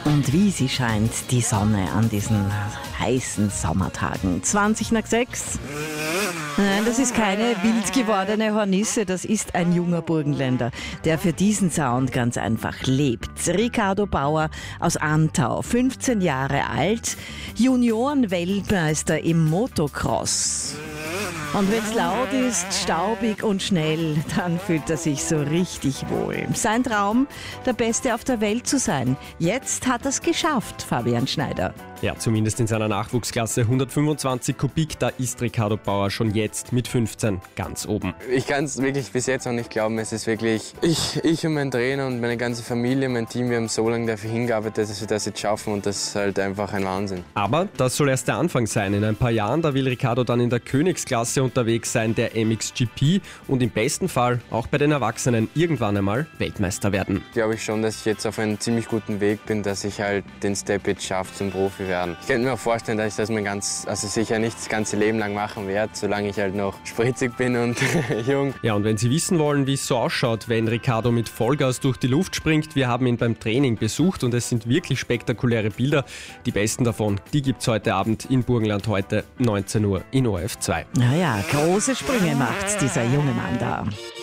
Und wie sie scheint, die Sonne an diesen heißen Sommertagen. 6:20. Nein, das ist keine wild gewordene Hornisse, das ist ein junger Burgenländer, der für diesen Sound ganz einfach lebt. Ricardo Bauer aus Antau, 15 Jahre alt, Junioren-Weltmeister im Motocross. Und wenn es laut ist, staubig und schnell, dann fühlt er sich so richtig wohl. Sein Traum, der Beste auf der Welt zu sein. Jetzt hat er es geschafft, Fabian Schneider. Ja, zumindest in seiner Nachwuchsklasse 125 Kubik, da ist Ricardo Bauer schon jetzt mit 15 ganz oben. Ich kann es wirklich bis jetzt noch nicht glauben. Es ist wirklich ich und mein Trainer und meine ganze Familie, mein Team, wir haben so lange dafür hingearbeitet, dass wir das jetzt schaffen und das ist halt einfach ein Wahnsinn. Aber das soll erst der Anfang sein. In ein paar Jahren, da will Ricardo dann in der Königsklasse unterwegs sein, der MXGP, und im besten Fall auch bei den Erwachsenen irgendwann einmal Weltmeister werden. Glaube ich schon, dass ich jetzt auf einem ziemlich guten Weg bin, dass ich halt den Step jetzt schaffe zum Profi werden. Ich könnte mir auch vorstellen, dass ich das sicher nicht das ganze Leben lang machen werde, solange ich halt noch spritzig bin und jung. Ja, und wenn Sie wissen wollen, wie es so ausschaut, wenn Ricardo mit Vollgas durch die Luft springt, wir haben ihn beim Training besucht und es sind wirklich spektakuläre Bilder. Die besten davon, die gibt's heute Abend in Burgenland, heute 19 Uhr in ORF 2. Naja, große Sprünge macht dieser junge Mann da.